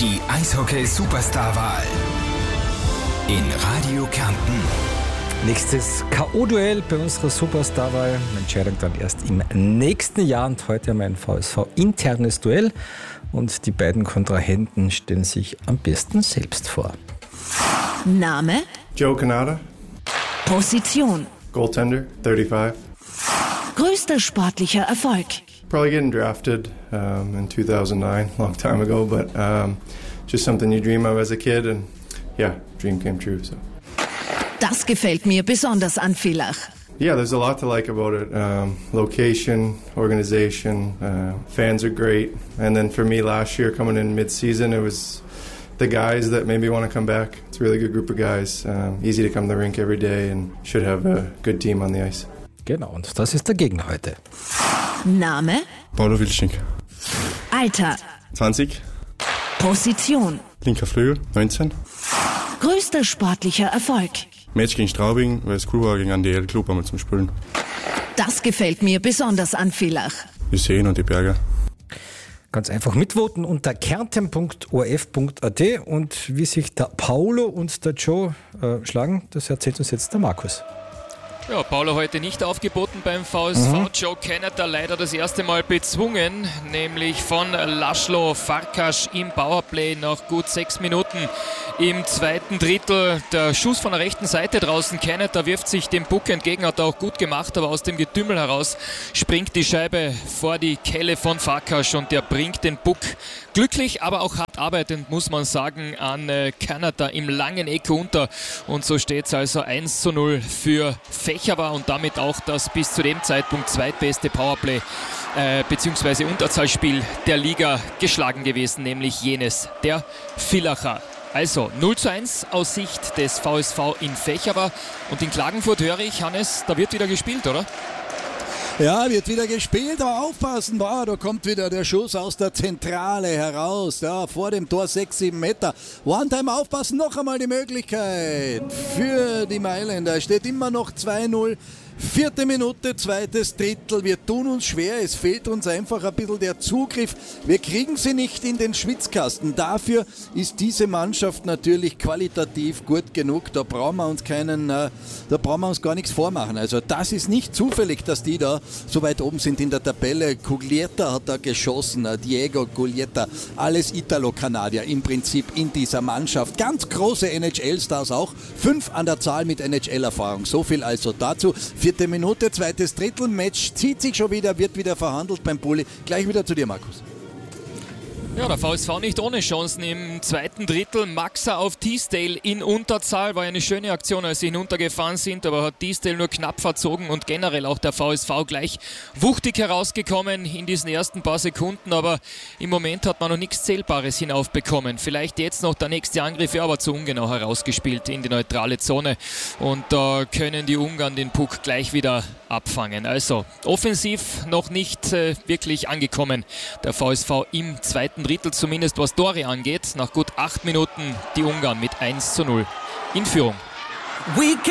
Die Eishockey-Superstar-Wahl in Radio Kärnten. Nächstes K.O.-Duell bei unserer Superstar-Wahl. Entscheidung dann erst im nächsten Jahr. Und heute haben wir ein VSV-internes Duell. Und die beiden Kontrahenten stellen sich am besten selbst vor. Name? Joe Canada. Position? Goaltender, 35. Größter sportlicher Erfolg? Probably getting drafted in 2009, long time ago, but just something you dream of as a kid, and yeah, dream came true. So. Das gefällt mir besonders an Villach. Yeah, there's a lot to like about it. Location, organization, fans are great. And then for me last year, coming in mid-season, it was the guys that maybe want to come back. It's a really good group of guys. Easy to come to the rink every day and should have a good team on the ice. Genau, und das ist der Gegner heute. Name? Paulo Wilcznik. Alter? 20. Position? Linker Flügel, 19. Größter sportlicher Erfolg? Match gegen Straubing, weil es cool war, gegen einen DL-Club einmal zum Spielen. Das gefällt mir besonders an Villach. Die Seen und die Berge. Ganz einfach mitvoten unter kärnten.orf.at. Und wie sich der Paulo und der Joe schlagen, das erzählt uns jetzt der Markus. Ja, Paulo heute nicht aufgeboten beim VSV. Joe Canada leider das erste Mal bezwungen, nämlich von Laszlo Farkas im Powerplay nach gut 6 Minuten im zweiten Drittel. Der Schuss von der rechten Seite draußen. Canada wirft sich dem Puck entgegen, hat er auch gut gemacht, aber aus dem Getümmel heraus springt die Scheibe vor die Kelle von Farkas und der bringt den Puck glücklich, aber auch hart arbeitend, muss man sagen, an Canada im langen Eck unter. Und so steht es also 1:0 für Fächerwa und damit auch das bis zu dem Zeitpunkt zweitbeste Powerplay bzw. Unterzahlspiel der Liga geschlagen gewesen, nämlich jenes der Villacher. Also 0:1 aus Sicht des VSV in Fächerwa. Und in Klagenfurt höre ich, Hannes, da wird wieder gespielt, oder? Ja, wird wieder gespielt, aber aufpassen, da kommt wieder der Schuss aus der Zentrale heraus, ja, vor dem Tor 6-7 Meter. One-Time aufpassen, noch einmal die Möglichkeit für die Mailänder. Es steht immer noch 2:0. 4. Minute, zweites Drittel. Wir tun uns schwer, es fehlt uns einfach ein bisschen der Zugriff. Wir kriegen sie nicht in den Schwitzkasten. Dafür ist diese Mannschaft natürlich qualitativ gut genug. Da brauchen wir uns gar nichts vormachen. Also das ist nicht zufällig, dass die da so weit oben sind in der Tabelle. Guglietta hat da geschossen, Diego Guglietta, alles Italo-Kanadier im Prinzip in dieser Mannschaft. Ganz große NHL-Stars auch, 5 an der Zahl mit NHL-Erfahrung. So viel also dazu. 4. Minute, zweites Drittel, Match zieht sich schon wieder, wird wieder verhandelt beim Bulli. Gleich wieder zu dir, Markus. Ja, der VSV nicht ohne Chancen im zweiten Drittel. Maxa auf Teasdale in Unterzahl. War eine schöne Aktion, als sie hinuntergefahren sind, aber hat Teasdale nur knapp verzogen und generell auch der VSV gleich wuchtig herausgekommen in diesen ersten paar Sekunden, aber im Moment hat man noch nichts Zählbares hinaufbekommen. Vielleicht jetzt noch der nächste Angriff, ja, aber zu ungenau herausgespielt in die neutrale Zone und da können die Ungarn den Puck gleich wieder abfangen. Also offensiv noch nicht wirklich angekommen, der VSV im zweiten Drittel, zumindest was Tore angeht. Nach gut 8 Minuten die Ungarn mit 1:0 in Führung.